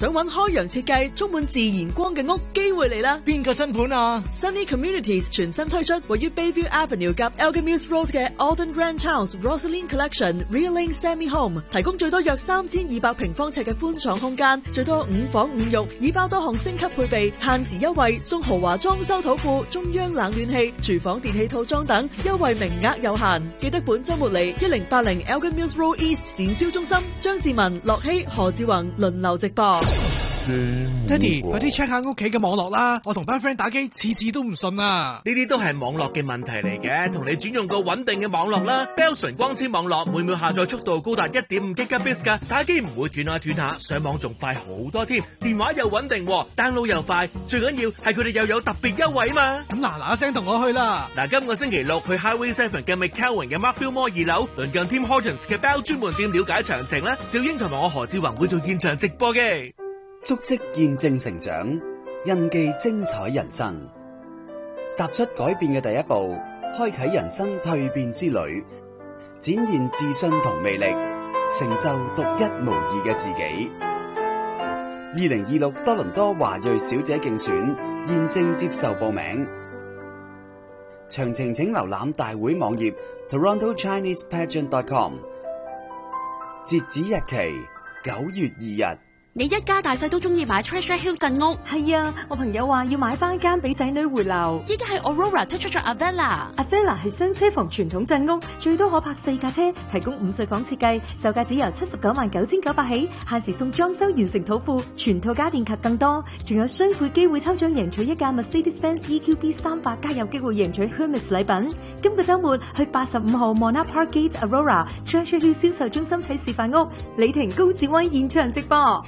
想揾開揚設計充滿自然光嘅屋，機會嚟啦！ 邊個新盤啊？ Sunny Communities 全新推出位於 Bayview Avenue 及 Elgin Mills Road 嘅 Alden Grand Towns Rosaline Collection Real Link Semi Home， 提供最多約3200平方尺嘅寬敞空間，最多5房5浴，已包多項升級配備，限時優惠，送豪華裝修土庫、中央冷暖氣、廚房電器套裝等，優惠名額有限。記得本週末嚟1080 Elgin Mills Road East 展銷中心，張志文、樂希、何志宏輪流直播。 爹哋，快啲 check 下屋企嘅網絡啦！我同班 friend 打機，次次都唔順啊！ 呢啲都係網絡嘅問題嚟嘅，同你轉用個穩定嘅網絡啦。Bell 純光纖網絡每秒下載速度高達 1.5 Gbps 噶，打機唔會斷下斷下，上網仲快好多添。電話又穩定，download 又快，最緊要係佢哋又有特別優惠嘛！ 咁嗱聲同我去啦！ 今個星期六去 Highway 7嘅 McKelvin 嘅 Markfield Mall 2樓，鄰近 Tim Hortons 嘅 Bell 專門店了解詳情啦。小英同埋我何志宏會做現場直播嘅。 足跡見證成長，印記精彩人生。踏出改變嘅第一步，開啟人生蛻變之旅，展現自信同魅力，成就獨一無二嘅自己。2026多倫多華裔小姐競選現正接受報名，詳情請瀏覽大會網頁 TorontoChinesePageant.com。截止日期9月2日。 你一家大細都中意買 Treasure Hill 鎮屋。 係啊，我朋友話要買翻間俾仔女回流。 依家係 Aurora 推出咗 Avella。Avella 係雙車房傳統鎮屋，最多可泊4架車，提供5睡房設計，售價只由799900起，限時送裝修完成土庫、全套家電及更多，仲有雙倍機會抽獎贏取一架 Mercedes-Benz EQB 300，加有機會贏取 Hermes 禮品。今個週末去85號 Monarch Park Gate Aurora Treasure Hill 銷售中心睇示範屋，李婷高志威現場直播。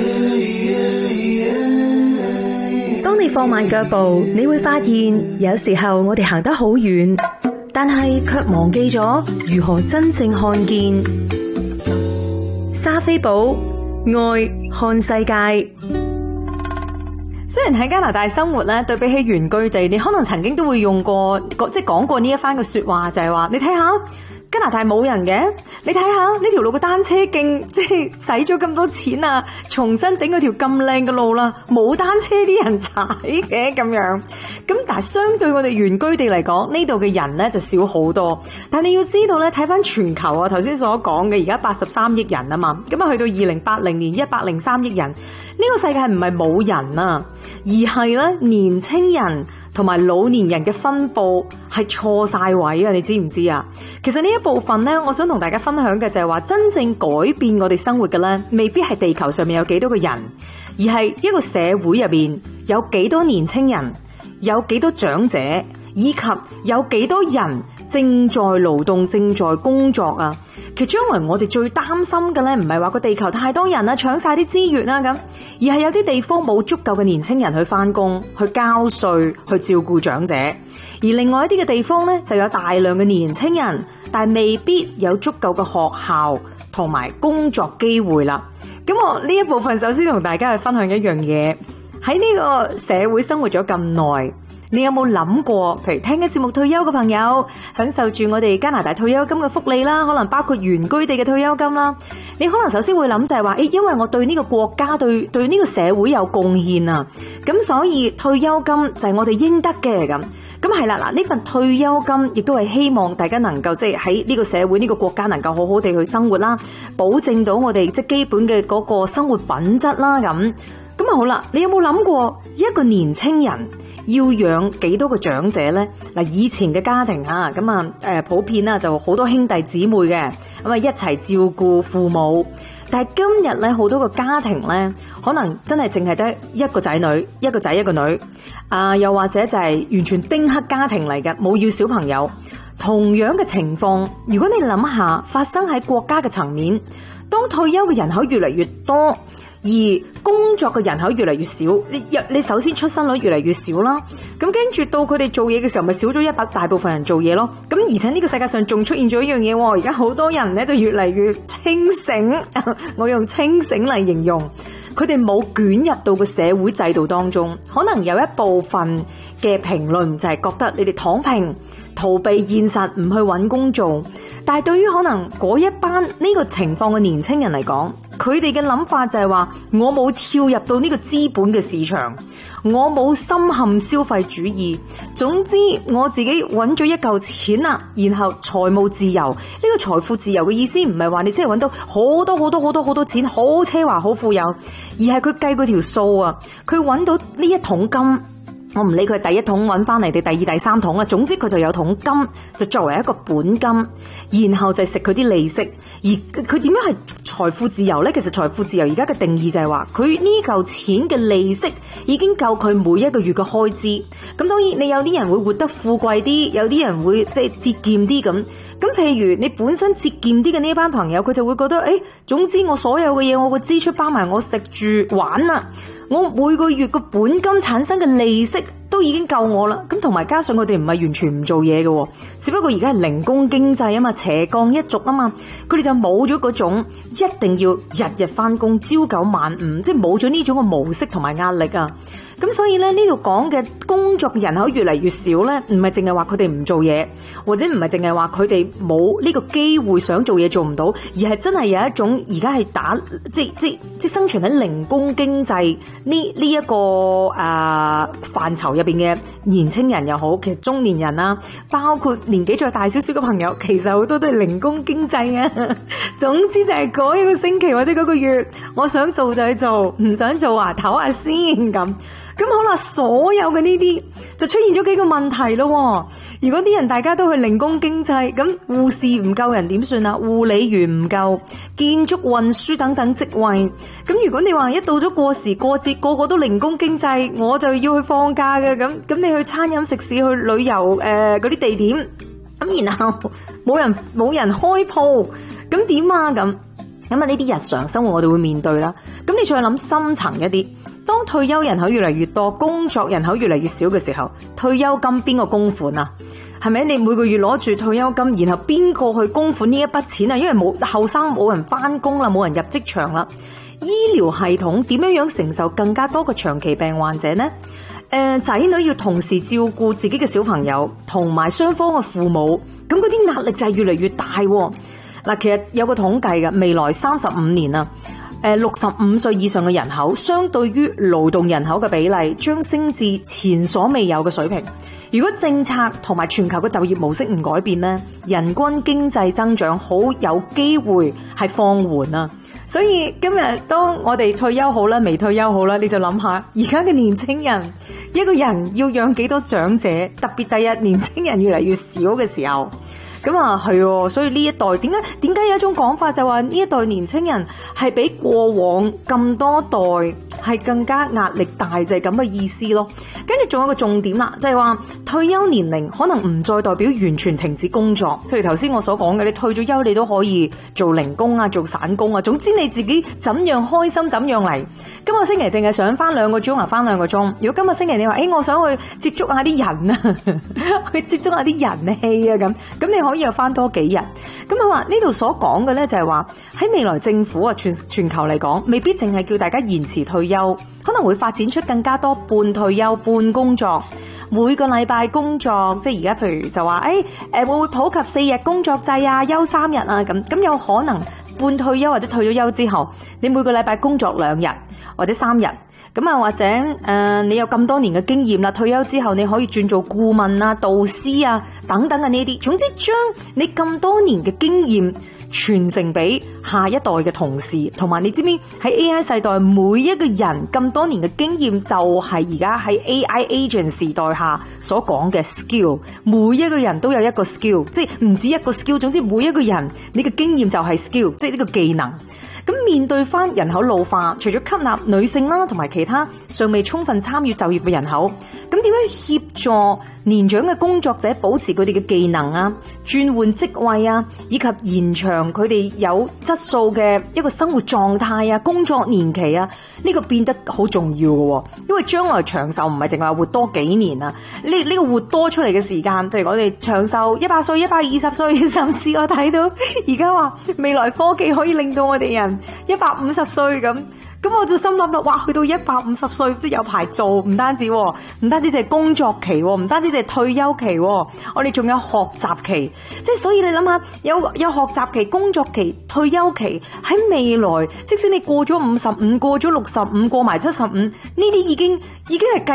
當你放慢腳步，你會發現有時候我哋行得好遠，但係卻忘記咗如何真正看見。莎菲寶愛看世界。 雖然喺加拿大生活咧，對比起原居地，你可能曾經都會用過，即係講過呢一番嘅說話，就係話你睇下。加拿大冇人嘅，你睇下呢條路嘅單車徑，即係使咗咁多錢啊，重新整嗰條咁靚嘅路啦，冇單車啲人踩嘅咁樣。咁但係相對我哋原居地嚟講，呢度嘅人咧就少好多。但係你要知道咧，睇翻全球啊，頭先所講嘅而家83億人啊嘛，咁啊去到2080年103億人，呢個世界係唔係冇人啊，而係咧年青人同埋老年人嘅分佈係錯晒位啊！你知唔知啊？其實呢一部分呢，我想同大家分享嘅就係話，真正改變我哋生活嘅呢，未必係地球上面有幾多個人，而係一個社會入邊有幾多年青人，有幾多長者，以及有幾多人正在勞動、正在工作啊！其實將來我哋最擔心嘅咧，唔係話個地球太多人啦，搶晒啲資源啦咁，而係有啲地方冇足夠嘅年青人去翻工、去交稅、去照顧長者，而另外一啲嘅地方咧，就有大量嘅年青人，但係未必有足夠嘅學校同埋工作機會啦。咁我呢一部分首先同大家去分享一樣嘢，喺呢個社會生活咗咁耐，你有冇諗過，譬如聽緊節目退休嘅朋友，享受住我哋加拿大退休金嘅福利啦，可能包括原居地嘅退休金啦。你可能首先會諗就係話，因為我對呢個國家、對呢個社會有貢獻啊，咁所以退休金就係我哋應得嘅咁。咁係啦，嗱，呢份退休金亦都係希望大家能夠即係喺呢個社會、呢個國家能夠好好地去生活啦，保證到我哋即係基本嘅嗰個生活品質啦咁。咁啊好啦，你有冇諗過一個年青人要養幾多個長者呢？嗱，以前嘅家庭啊，咁啊普遍啊就好多兄弟姊妹嘅，咁啊一齊照顧父母。但係今日咧，好多個家庭咧，可能真係淨係得一個仔女，一個仔一個女，又或者就係完全丁克家庭嚟嘅，冇要小朋友。同樣嘅情況，如果你諗下發生喺國家嘅層面，當退休嘅人口越嚟越多，而工作嘅人口越嚟越少，你首先出生率越嚟越少啦，咁跟住到佢哋做嘢嘅時候，咪少咗大部分人做嘢咯。咁而且呢個世界上仲出現咗一樣嘢，而家好多人咧就越嚟越清醒，我用清醒嚟形容，佢哋冇捲入到個社會制度當中。可能有一部分嘅評論就係覺得你哋躺平、逃避現實，唔去揾工做。但係對於可能嗰一班呢個情況嘅年青人嚟講， 佢哋嘅諗法就係話，我冇跳入到呢個資本嘅市場，我冇深陷消費主義，總之我自己揾咗一嚿錢啦，然後財務自由。呢個財富自由嘅意思唔係話你真係揾到好多錢，好奢華好富有，而係佢計嗰條數啊，佢揾到呢一桶金。我唔理佢第一桶揾翻嚟定第二第三桶啦，總之佢就有桶金就作為一個本金，然後就食佢啲利息。而佢點樣係財富自由呢？其實財富自由而家嘅定義就係話，佢呢嚿錢嘅利息已經夠佢每一個月嘅開支。咁當然你有啲人會活得富貴啲，有啲人會即係節儉啲咁。咁譬如你本身節儉啲嘅呢班朋友，佢就會覺得總之我所有嘅嘢，我個支出包埋我食住玩啦，我每個月個本金產生嘅利息都已經夠我啦。咁同埋加上佢哋唔係完全唔做嘢嘅，只不過而家係零工經濟啊嘛，斜槓一族啊嘛，佢哋就冇咗嗰種一定要日日翻工朝九晚五，即係冇咗呢種嘅模式同埋壓力啊。咁所以咧，呢度講嘅工作嘅人口越嚟越少咧，唔係淨係話佢哋唔做嘢，或者唔係淨係話佢哋冇呢個機會想做嘢做唔到，而係真係有一種而家係打即生存喺零工經濟呢一個範疇入邊嘅年青人又好，其實中年人啊，包括年紀再大少少嘅朋友，其實好多都係零工經濟啊。總之就係嗰一個星期或者嗰個月，我想做就去做，唔想做啊唞下先咁。咁好啦，所有嘅呢啲就出現咗幾個問題咯。如果啲人大家都去零工經濟，咁護士唔夠人點算啊？護理員唔夠，建築運輸等等職位。咁如果你話一到咗過時過節，個個都零工經濟，我就要去放假嘅。咁你去餐飲食肆去旅遊嗰啲地點，咁然後冇人開鋪，咁點啊？咁呢啲日常生活我哋會面對啦。咁你再諗深層一啲。當退休人口越嚟越多，工作人口越嚟越少嘅時候，退休金邊個供款啊？係咪你每個月攞住退休金，然後邊個去供款呢一筆錢啊？因為後生冇人翻工啦，冇人入職場啦，醫療系統點樣承受更加多嘅長期病患者呢？仔女要同時照顧自己嘅小朋友，同埋雙方嘅父母，咁嗰啲壓力就係越嚟越大。嗱，其實有個統計嘅，未來35年啊。65歲以上嘅人口，相對於勞動人口嘅比例，將升至前所未有嘅水平。如果政策同埋全球嘅就業模式唔改變呢，人均經濟增長好有機會係放緩啊！所以今日當我哋退休好啦，未退休好啦，你就諗下，而家嘅年青人，一個人要養幾多長者？特別第日年青人越嚟越少嘅時候。咁啊係，所以呢一代點解有一種講法就話呢一代年青人係比過往咁多代係更加壓力大，就係咁嘅意思咯。跟住仲有個重點啦，就係話退休年齡可能唔再代表完全停止工作。譬如頭先我所講嘅，你退咗休你都可以做零工啊，做散工啊，總之你自己怎樣開心怎樣嚟。今個星期淨係想翻2個鐘啊，翻2個鐘。如果今個星期你話我想去接觸下啲人啊，去接觸下啲人氣啊，咁你可以又翻多幾日。咁佢話呢度所講嘅咧就係話喺未來政府啊全球嚟講，未必淨係叫大家延遲退休，可能會發展出更加多半退休半工作，每個禮拜工作，即係而家譬如就話會唔會普及4日工作制啊，休3日啊，咁有可能半退休或者退咗休之後，你每個禮拜工作2日或者3日。咁啊，或者你有咁多年嘅經驗啦，退休之後你可以轉做顧問啊、導師啊等等嘅呢啲，總之將你咁多年嘅經驗傳承俾下一代嘅同事，同埋你知唔知喺 AI 世代，每一個人咁多年嘅經驗就係而家喺 AI agent 時代下所講嘅 skill， 每一個人都有一個 skill， 即係唔止一個 skill， 總之每一個人你嘅經驗就係 skill， 即係呢個技能。咁面對翻人口老化，除咗吸納女性啦，同埋其他尚未充分參與就業嘅人口，咁點樣協助年長嘅工作者保持佢哋嘅技能啊、轉換職位啊，以及延長佢哋有質素嘅一個生活狀態啊、工作年期啊，呢個變得好重要嘅。因為將來長壽唔係淨係話活多幾年啊，呢個活多出嚟嘅時間，譬如我哋長壽100歲、120歲，甚至我睇到而家話未來科技可以令到我哋人150歲咁咁我就心諗啦，哇，去到150歲即係有排做，唔單止淨係工作期，唔單止淨係退休期，我哋仲有學習期，即係所以你諗下，有學習期、工作期、退休期，喺未來，即使你過咗55、過咗65、過埋75，呢啲已經係計